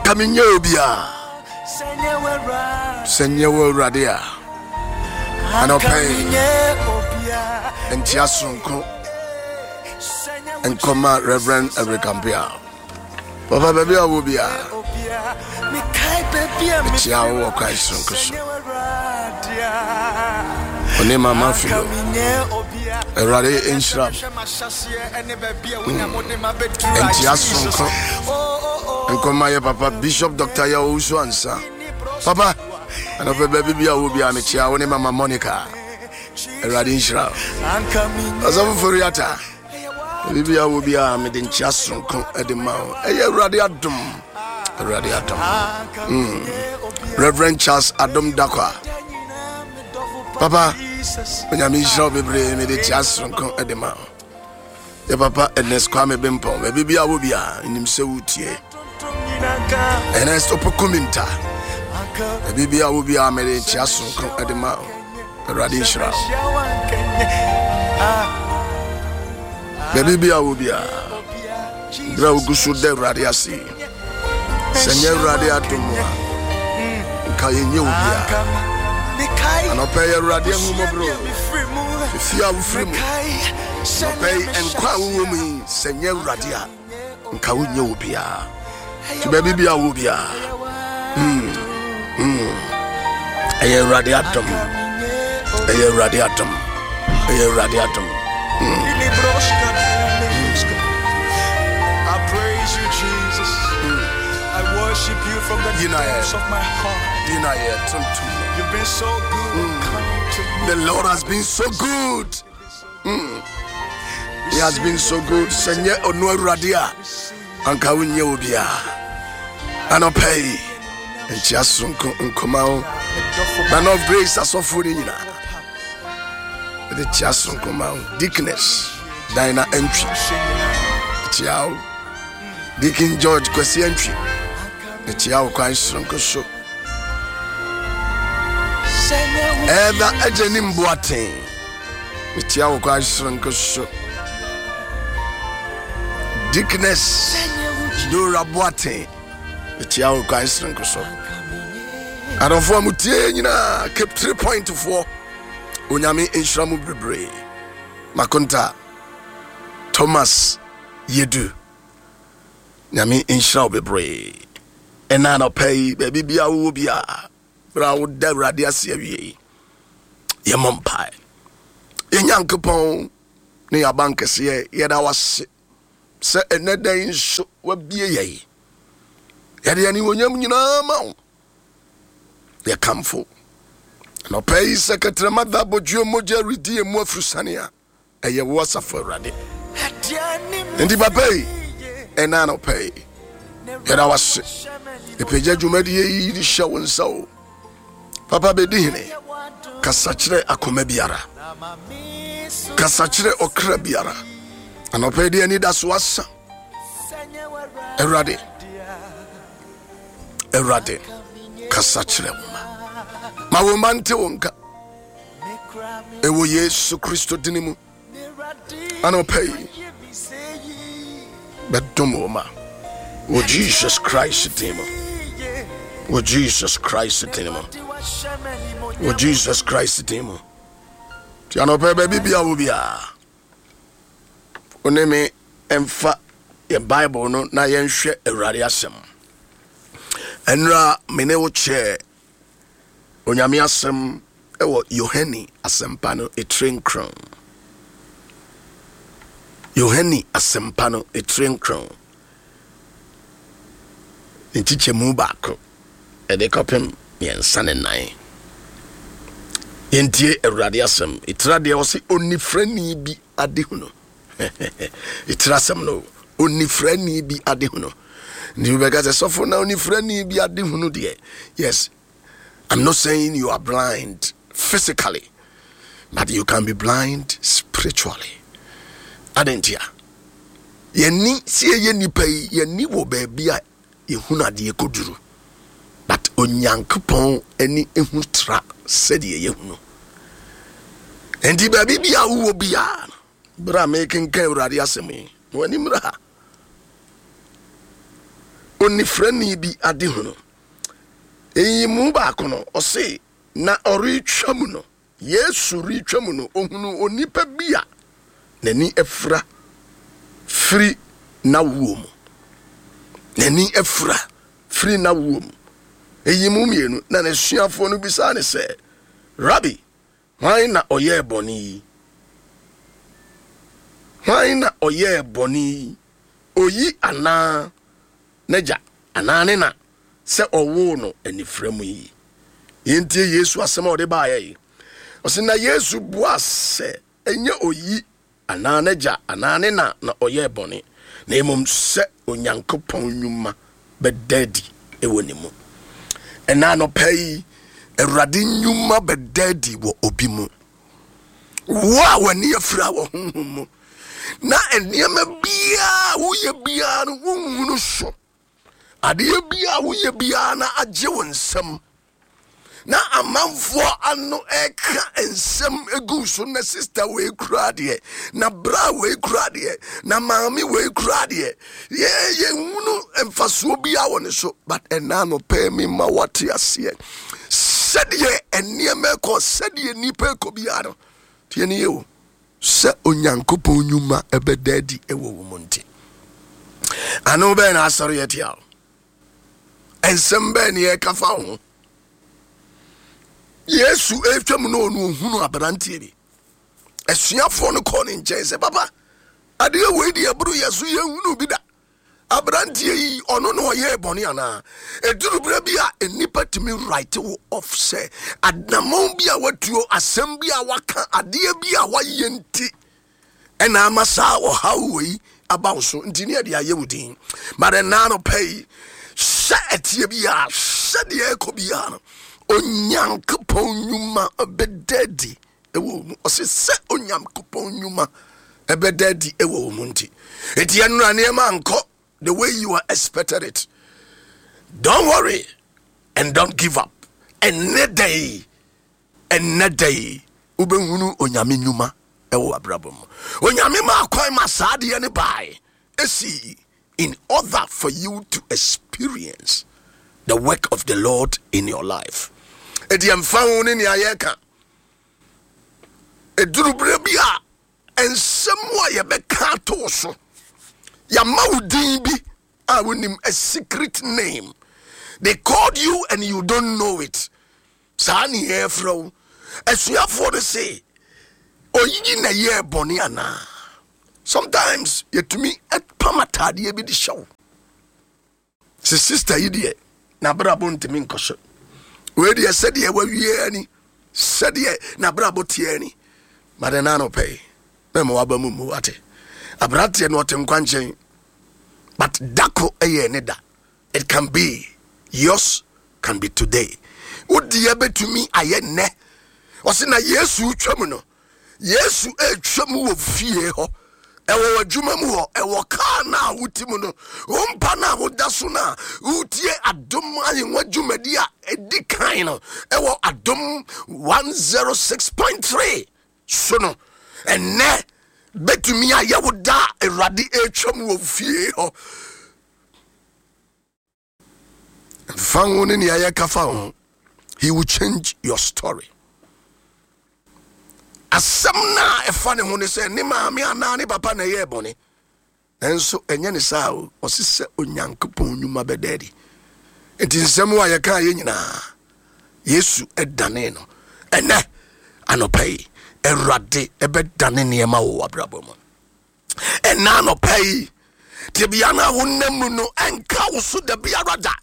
Ankaminye obia. Senye wo radia. Anopay. Entiasunko. Enkoma Reverend Erikampia. Papa baby obia. Tiawo Christ so. Oni mama filo. Erade inshra. Entiasunko. Enkoma ye papa Bishop Dr. Yawusu ansa. Papa, anope baby bia obia me chia woni mama Monica. Erade inshra. Azafu foriata. Bibia obia me den chia sonko edema. Eye erade adom. Erade adom. Reverend Charles Adam Dakwa. Papa, when I'm in shop, me the chas from Edema. The papa and Nes Kwame Bimpo, maybe I will be in himself. And I stop a commenter. Maybe I will be a made chas from Edema. Radishra. Maybe I will be a Draugusu de Radiasi. Senor Radiatumwa. Kayinubia. And pay a radiant woman, bro. If you are free, pay and quite woman, Senor Radia, and Kawunobia. To baby be a wubia. A radiatum, a radiatum, a radiatum. I praise you, Jesus. I worship you from the depths of my heart. You've been so good. The Lord has been so good. He has been so good. Senye onwe radia. Anka unye obia. Anopay. Enchiasunko nkomao. Man of grace asofuri nyina. The chiasunko mao. Dickness. Dina entry. Chiao. Deacon George kwesi entry. The chiao kwa sunko show. Eda ejenim boaten. Mitia wo kwa shranko sho. Dickness Dora boaten. Mitia wo kwa shranko sho. Adofo amutie nyina keep 3.4. Onyame enhramu bebre. Makonta Thomas Yedu. Nyame enhramu bebre. Ena no pay baby bia wo bia. Bra wo da radia se wie. Ye mompai. Ye nyankopon ne yabankese ye da wase. Se enedan so wa bie ye. Ye de ani wonyam nyina ma wo. Ye kamfo. No pay secretary mother bojuo moja ridi emu afrusania. Eye wo safo rade. Ndi papai ena no pay. Ye da wase. E peja dwumadi ye di hye wo nsa o. Papa bedihine kasachire akoma biara kasachire okra biara anopedi ani daso asa erade kasachire ma wo mante wonka ewo Yesu Kristo dinimu anopei bedomo ma wo Jesus Christ dinimu wo Jesus Christ dinimu oh Jesus Christ demo. Tiano pe baby bia wo bia. Oneme emfa ye Bible no na ye nhwe Awurade asem. Enra mene wo che Onyame asem ewo Yohani asempano etrenkron. Yohani asempano etrenkron. Ntiche mu baako. Ede kopem yensane nine. Yentie Awurade asem itrade wo se onifrani bi adehuno. Itrasem no onifrani bi adehuno. Ndi bega se sofo na onifrani bi adehuno de. Yes, I'm not saying you are blind physically, but you can be blind spiritually. Adentia. Yeni si yeni pay yeni wo baby a yehuna de koduru. But onyankopon eni ehutra said ye yehunu. Enti baby bia wo bia bra making Awurade asemi wani mra onifrani bi ade hono eyi mu ba kono o se na oritwa mu no Yesu ritwa mu no ohunu onipa bia nani efra free na wom nani efra free na wom eyi mu mienu na ne suafo no bisa ne se Rabbi why na oye boni oyi ana naja ana ne na se owo no aniframu yi yentie Yesu asema ode ba ayi o se na Yesu bua se enye oyi ana naja ana ne na oye boni na emom se onyankopon nwuma bedadi ewonimu ena no pai Erade nyuma bedadi wo obi mu wa wani afra wo honhom na eniema bia wo ye bia no wunu so ade bia wo ye bia na agye wonsam na amanfo ano eka ensam egu so na sister we krade na bra we krade na maami we krade ye wunu emfaso bia wo ne so but ena no pay me ma wate ase sedie eniema ko sedie nipa ko bia no tie ne yo se onyankopon nyuma ebedadi ewo wo nti ano be na asori etia ensam be ne e kafa ho Yesu etwam no onu hunu abrante bi esuafo no ko ne nchen se papa ade we di aburu Yesu ye hunu bi da abrante yi ono no ye boni ana eduru bra bi a enipa timi right off say adamon bi a watuo asem bi a waka ade bi a waye nti ena amasa wo hawe about so nti ne ade aye wudin but na no pay sha etie bi a sha de ekobia no onyankopon nyuma ebedadi ewo se onyankopon nyuma ebedadi ewo munti etie no anema anko the way you are expected it. Don't worry and don't give up. And ne day ubehunu onyame nyuma ewo abrabom onyame ma kwai masade ne bai esi in order for you to experience the work of the Lord in your life. Ediam fawo ne ayeka eduru brebia ensem wa ye beka to so ya maudin bi awunim a secret name. They called you and you don't know it. Sani efro esuafo de say oyi na ye boni ana. Sometimes you to me at pamatade bi di show. Se sister yidie na brabo ntimi nkosho. We dey said ye wa wie ani. Said ye na brabo tie ani. Madena no pay. Na mo aba mu ate. Abrate no tenkwanchen. But dako eye neda. It can be yours, can be today. Udi ebe to me aye ne. Wasi na Yesu twam no. Yesu twam wo fie ho. Ewo adwuma mu ho, ewo ka na wuti mu no. Ompa na woda so na utie adom ayen wadwumadi a edi kan no. Ewo adom 106.3. So no. Enne betumi aye woda erade etwam wo fie ho. Fango ni aye kafa ho. He will change your story. Asamna efane ho ne se ne maami ana ne papa na ye bone enso enye ne sa o osise onyankopon nyuma bedadi enti nsem wa ye ka ye nyina Yesu edane no ene anopai erade ebedane ne ma wo abrabom ena anopai te bia na wonam no enka wo so da bia rada.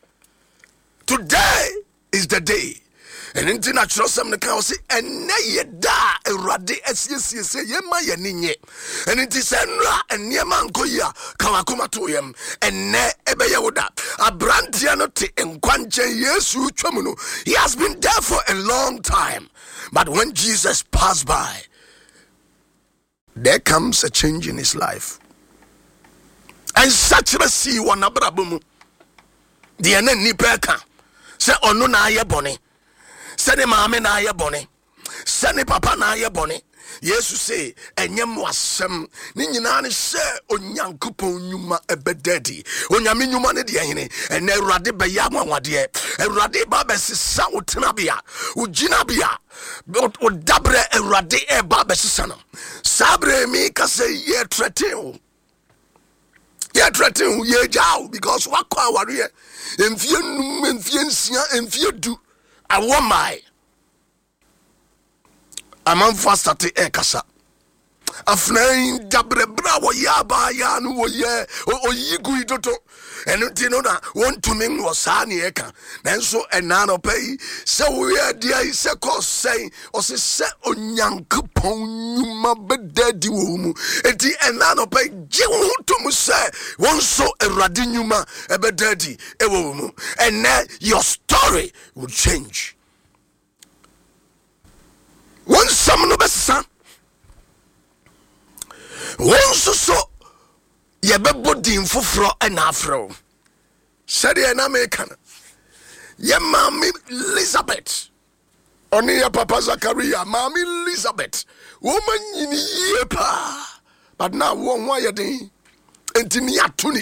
Today is the day. And in natural some the cow say, and nay da a radi as ye say, ye my ninye. And it is and near mancoya, Kawakuma to him, and ne ebeyoda, a brantianote and quanche Yesu Chomuno. He has been there for a long time. But when Jesus passed by, there comes a change in his life. And such a see one abrabumu. The enen nipeka say onu na aye bone. Sene mame na aye bone. Sene papa na aye bone. yesu say enyem wasem ni nyina ne se onyankopon nyuma ebedadi onyame nyuma ne de hene ene Awurade be ya amwade Awurade ba be sesa utenabia ujinabia o dabre Awurade e ba be sesa no sabre mi ka say ye threaten ye jaw because wakwa aware emfie num emfie nsia emfie du awomai amanfa starte e kasa afnan dabrebra wo ya ba ya no wo ye oyigu idoto eno ti no na wontumi wo saa ne e ka nanso ena no pay se wo ye dia se ko sei o se onyankopon nyuma bedadi wo mu enti ena no pay ji wo to mu se won so Awurade nyuma ebedadi e wo mu and your story will change. One some no besa one so ye bebo din foforo na afro said ye na American ye mami Elizabeth oni ya papa Zachariah mami Elizabeth woman yini ye pa but now one ye din enti ni atuni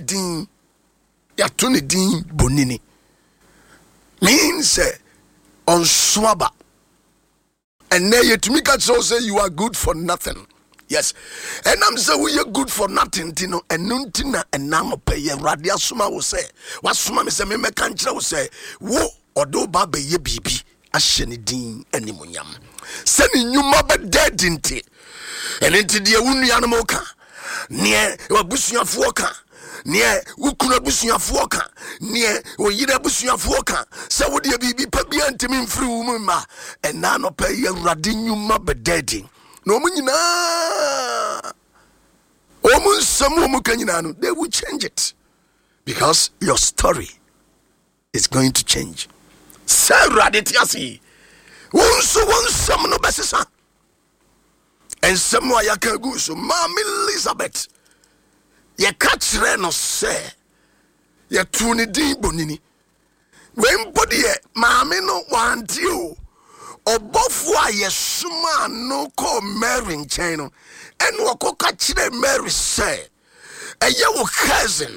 din bonini means on swaba and now you to me can say you are good for nothing. Yes, and I'm saying we are good for nothing, Tino, and Nuntina and Namo pay Radia Suma will say. What Suma is a mekantra will say, wo or do baby ye bibi, a sheni din animunyam. Sending you mother dead didn't it? And into the Unianamoka, near Wabusia Fuoka, near Ukuna Busia Fuoka, near Oyida Busia Fuoka, so would you be pabian to me through Mumma, and Nano pay a radinu mother deading. No munina omun samu mukanyina they will change it because your story is going to change. Sarah detiasi won sam no besesa and samwa yakagu so mami Elizabeth ye kachre no se ye tuni din bonini when body mami no want you Obofo ayesuma no ko Mary nchen no eno okoka kire Mary say eye wo cousin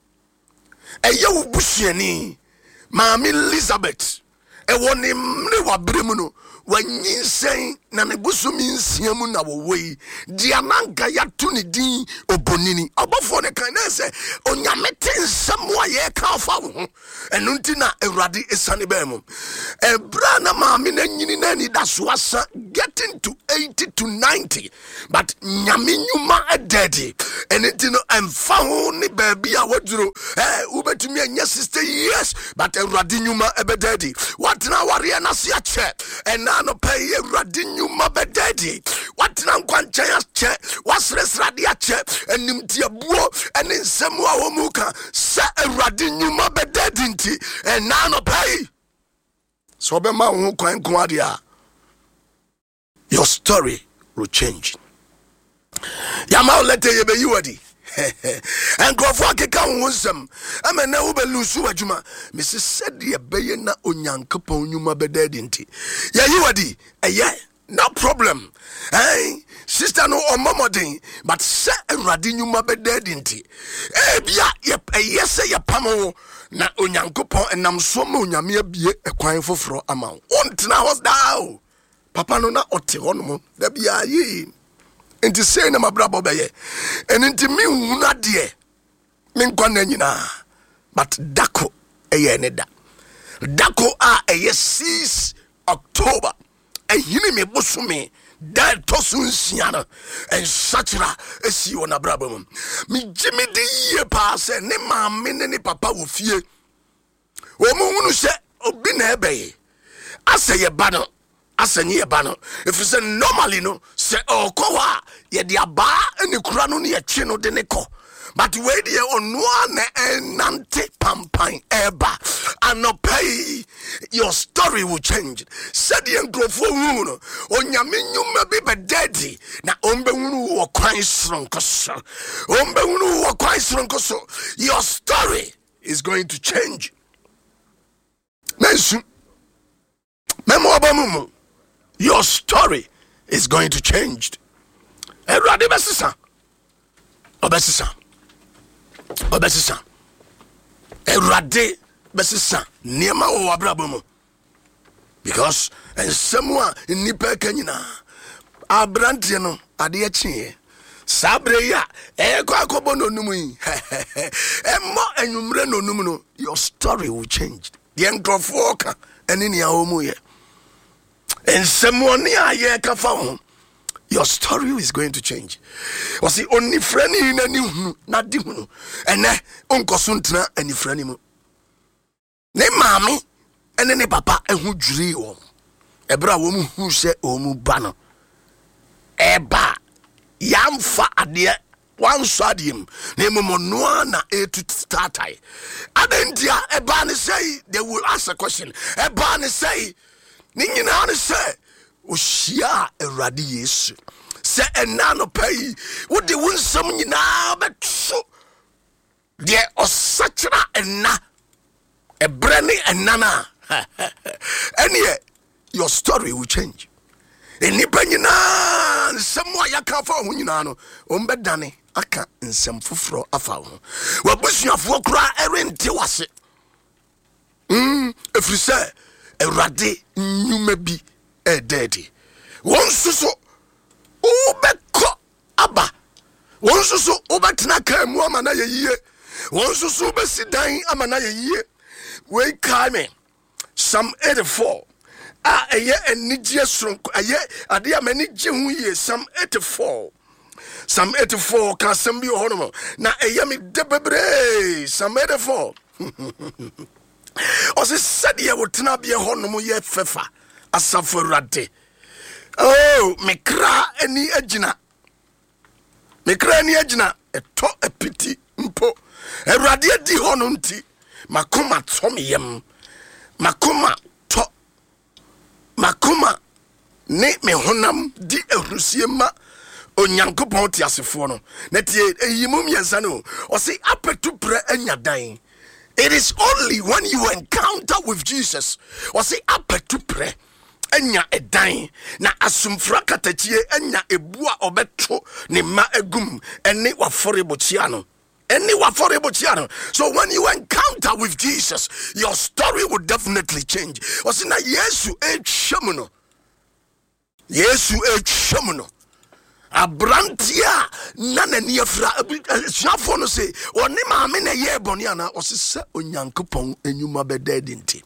eye wo busuani Mami Elizabeth e woni mne wa bremu no wanyinsen na ne busumi nsiamu na wo wei dia nanka ya to ne din obonini obofo ne kan na se onyamete nsam wa ye ka fa wo eno nti na Awurade esane ba mu ebra na maami na nyini na ni daso asa getting to 80 to 90 but nyame nyuma adedi eno nti no emfa ho ne ba bia waduro ubetumi anya 60 years but Awurade nyuma ebededi what na ware na se ache and no pay Awurade nyuma bededi what na nkwanchen ache wasresrade ache enimtia buo ene nsem a wo muka se Awurade nyuma bededi nti and no pay so be ma ho kwan dia your story will change. Yama lete ye be yiwadi and go for ke kan wonsem amena wo be lusu adwuma Mrs. said ye be na onyankopon nyuma bededi nti ya yiwadi no problem sister no omomodin but se Awurade nyuma bededi nti bia ye se ye pamo na onyankopon enam so ma onyame abie ekwan foforo ama ontena was daw papa no na ote hono da bia yi enti sei na mabrabo beye enti mi huna de mi nkwa na nyina but dako ne da dako a 6 October ehini me bosume da tosun siana en sachira esi wona brabo mum mi jimi de ye pa se ne maame ne papa wo fie wo mu hunu se obi na ebeye ase ye ba no asenye ye ba no if you say normally no se okowa ye de aba eni kura no ne ye chi no de ne ko but we de onua na enante pampan eba anopay your story will change said the nkrofo hu no onyame nyuma bi bededi na ombe hunu wo kwan sronkoso your story is going to change mensu memo abamumu your story is going to change. Erade besisa. Obesisa. Erade besisa. Niema wo abrabo mu. Because ensemwa nipa kanyina abrante no ade achi sabre ya ekwa akobo no numu yi emmo enwumre no numu no, your story will change. The enkrofo ka eni ne awomu ye ensemwa ni aye ka fa ho, your story is going to change. Wasi oni frani na ni hunu na di hunu ene onkoso ntena ani frani mu ne mami ene ne papa ehu dwiri wo ebra wo mu hu se o mu ba no eba yamfa ade wanso adem ne momonoa na etutatai adentia eba ne say they will ask a question. Eba ne say ni nyina ne say ohia Awurade Yesu se ena no pai wo de wonsam nyina beto de osachira ena ebrene enana and your story will change. Enipa nyina nsem wa yaka fa ho nyina no ombedane aka nsem foforo afa ho wabusuafo kura erente wase efrise Awurade nyuma bi ededi wonsuso ubekọ aba wonsuso ubetena kan mu amana yeyiye wonsuso besidan amana yeyiye we come Psalm 84 eye enije sonko eye ade amani je hu ye Psalm 84 ka sambi hono na eye mi debebre Psalm 84 o se sade ye wotena bie hono mo ye fefa asafo Awurade oh mekra ani agina eto epiti mpo Awurade di hono nti makoma tomyem makoma ne me honam di ehrusie ma onyankopon ti asefo no na tie eyimum yensa no o say apetu pre anyadan. It is only when you encounter with Jesus o say apetu pre anya edan na asumfra katachie anya ebua obeto ne ma agum ene waforebochia no. So when you encounter with Jesus, your story will definitely change. Osina Yesu shamuno. Abrantia nana niafra shafo no say oni maame na ye boni ana osise onyankopon enyuma bededi nti.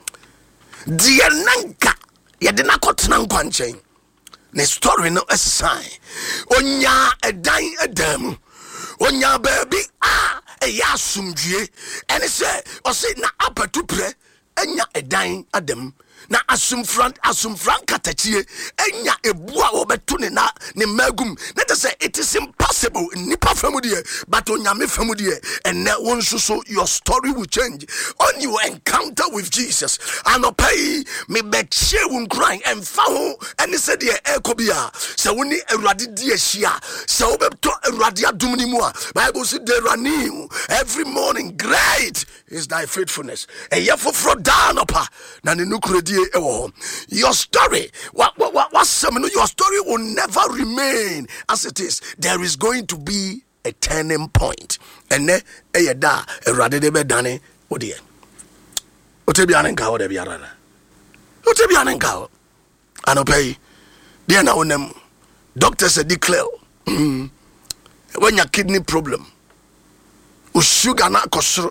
Die nanka ye de nakotena nkwanchen. Ne story no sign. Onya edan adamu. Onya baby eya sumdue ene se o se na apetu pre enya edan adam na asumfran katachie enya ebua obeto ne na ne magum na te say it is impossible nipa famudie but onyame famudie ene wonso your story will change on you encounter with Jesus and pay me beche won crying and faho ene se de ekobia se woni Awurade die hia se obeto Awurade adum ni mu a Bible say they renew every morning. Great is thy faithfulness and yefofro down upper na ne nukredi. Your story, your story will never remain as it is. There is going to be a turning point. And then, Awurade de bedane odie. Otebiane nka o de biara. Otebiane nka o. Anopay. Dia na onem. Doctors declare when your kidney problem. O sugar na kosoro.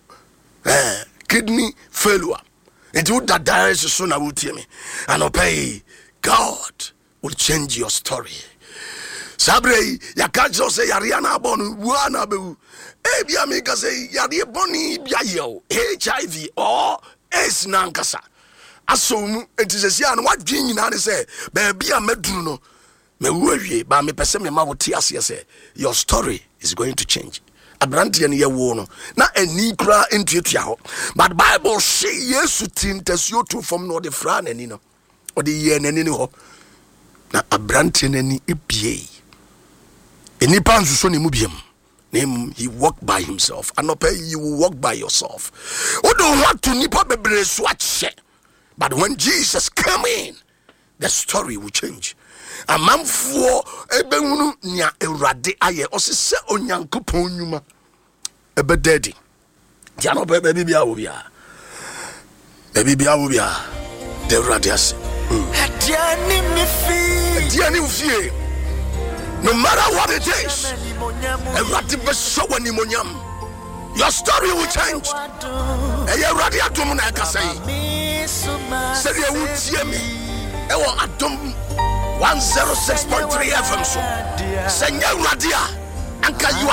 Kidney failure. And you that dies soon I will tell me. And obey God will change your story. Sabre ya kajo say yariana bonu wana be ebia me ka say yari boni bia yo HIV or AIDS nankasa. Aso entisesia no wadwin nyina ne say baby a meduru no me wuawie ba me pese me ma wote ase say your story is going to change. Abrantia ne yewo no na ani kra entuatua ho but Bible say Yesu tintasio to from no de fra nani no o de ye nani ne ho na abrantia nani ebie enipa nsuso ne mu biem na he walked by himself and no pay you will walk by yourself. O don't want to nipa bebre so ache but when Jesus came in the story will change. Amanfoɔ ebehunu nia Awurade ayɛ ɔsese onyankopɔn nnwuma ebededi dia no baby bia wo bia baby bia wo bia de Awurade ase dia ni fie no matter what it is Awurade be so wani monyam your story will change Awurade adom na akasai se de wutie mi ewo adom 106.3 FM so senya Awurade a anka you